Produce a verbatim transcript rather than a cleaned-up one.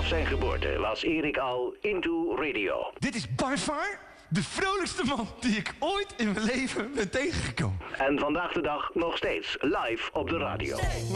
Vanaf zijn geboorte was Erik al into radio. Dit is by far de vrolijkste man die ik ooit in mijn leven ben tegengekomen. En vandaag de dag nog steeds live op de radio.